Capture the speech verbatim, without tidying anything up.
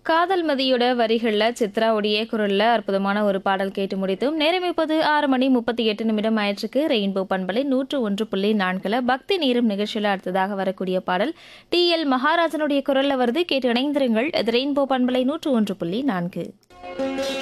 காதல் மதியோட வரிகள்ல சித்ராவுடைய குரல்ல அற்புதமான ஒரு பாடல் கேட்டு முடித்தும் நேரம் இப்போது ஆறு மணி முப்பத்தி எட்டு நிமிடம் ஆயிற்றுக்கு ரெயின்போ பண்பலை நூற்று ஒன்று புள்ளி நான்குல பக்தி நீரும் நிகழ்ச்சியில அடுத்ததாக வரக்கூடிய பாடல் டி எல் மகாராஜனுடைய குரல்ல வருது. கேட்டு இணைந்திருங்கள். இது ரெயின்போ பண்பலை நூற்று ஒன்று புள்ளி நான்கு.